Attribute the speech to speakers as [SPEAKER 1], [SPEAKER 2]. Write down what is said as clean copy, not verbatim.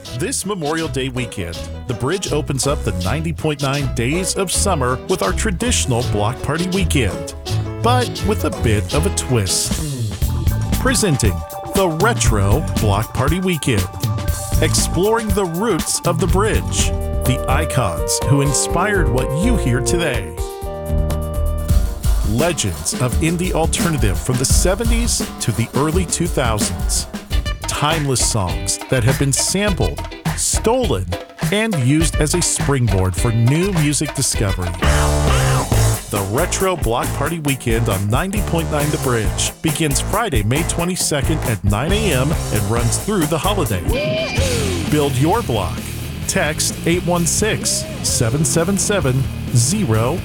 [SPEAKER 1] This Memorial Day weekend, the Bridge opens up the 90.9 Days of Summer with our traditional block party weekend, but with a bit of a twist. Presenting the Retro Block Party Weekend, exploring the roots of the Bridge, the icons who inspired what you hear today. Legends of indie alternative from the 70s to the early 2000s. Timeless songs that have been sampled, stolen, and used as a springboard for new music discovery. The Retro Block Party Weekend on 90.9 The Bridge begins Friday, May 22nd at 9 a.m. and runs through the holiday. Build your block. Text 816-777-0